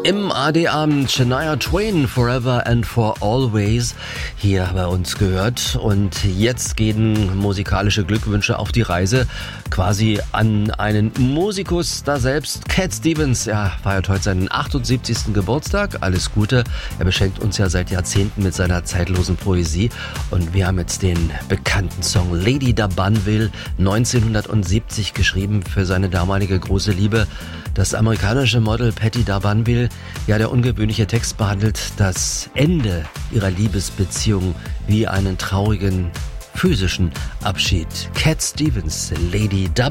Im AD-Abend Shania Twain, Forever and for Always, hier bei uns gehört. Und jetzt gehen musikalische Glückwünsche auf die Reise, quasi an einen Musikus da selbst. Cat Stevens, er feiert heute seinen 78. Geburtstag. Alles Gute. Er beschenkt uns ja seit Jahrzehnten mit seiner zeitlosen Poesie. Und wir haben jetzt den bekannten Song Lady da Banville 1970 geschrieben für seine damalige große Liebe. Das amerikanische Model Patti da Banville, ja, der ungewöhnliche Text behandelt das Ende ihrer Liebesbeziehung wie einen traurigen physischen Abschied. Cat Stevens, Lady da